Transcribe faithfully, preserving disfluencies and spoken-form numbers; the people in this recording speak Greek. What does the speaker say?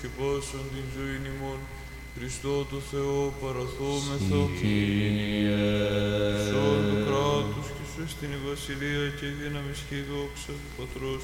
και πάσαν την ζωήν ημών, Χριστό το Θεό παραθόμεθα. Κύριε. Σ' όλο το κράτος και σου στην η βασιλεία και η δύναμις και η δόξα του Πατρός